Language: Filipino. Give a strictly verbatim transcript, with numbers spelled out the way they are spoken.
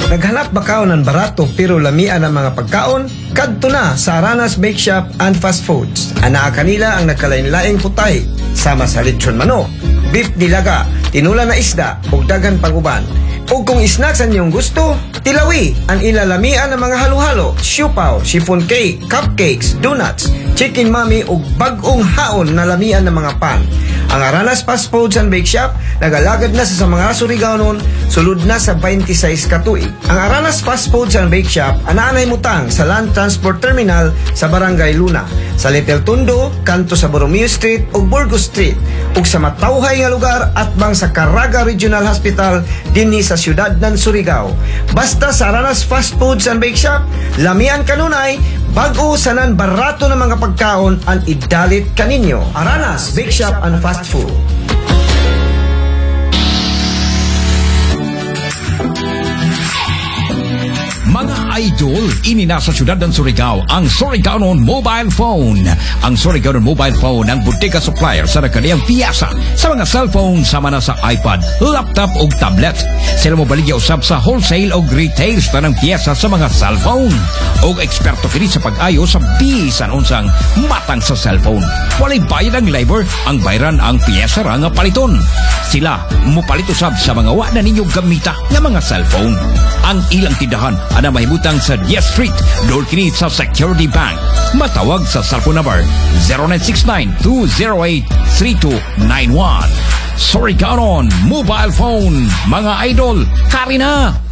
Naghanap ba ka ng barato pero lamian ang mga pagkaon? Kadto na sa Aranas Bake Shop and Fast Foods. Anaa kanila ang nagkalain-laing putay, sama sa lechon manok, beef nilaga, tinula na isda, ug daghan pang-uban. Ug kung snacks ang iyong gusto, tilawi ang ilalamian ng mga halo-halo, siupaw, chiffon cake, cupcakes, donuts, chicken mami ug bag-ong haon na lamian ng mga pan. Ang Aranas Fast Foods and Bake Shop nagalagad na sa mga Surigao sulod na sa twenty-six ka tuig. Ang Aranas Fast Foods and Bake Shop anaanay mutang sa Land Transport Terminal sa Barangay Luna, sa Little Tondo, kanto sa Borromeo Street ug Burgos Street, ug sa matawhay nga lugar atbang sa Caraga Regional Hospital dinhi sa siyudad ng Surigao. Basta sa Aranas Fast Foods and Bake Shop, lamian kanunay, bag-o sanan barato ng mga pagkaon ang idalit kaninyo. Aranas Bake Shop and Fast Food. Mga idol, ini na sa siyudad ng Surigao ang Surigao Mobile Phone. Ang Surigao Mobile Phone ang butika supplier sa kaniyang piyasa sa mga cellphone sama na sa iPad, laptop o tablet. Sila mo baligya usab sa wholesale o retail sa ng piyesa sa mga cellphone. O eksperto kini sa pag-ayo sa bisan unsang matang sa cellphone. Walay bayad ang labor, ang bayran ang piyesa ra nga paliton. Sila mo palit usab sa mga wa na ninyo gamita nga mga cellphone. Ang ilang tindahan ana mahimutang sa Diaz Street, door kini sa Security Bank. Matawag sa cellphone number zero nine six nine, two zero eight, three two nine one. Surigao Mobile Phone, mga idol, kari na!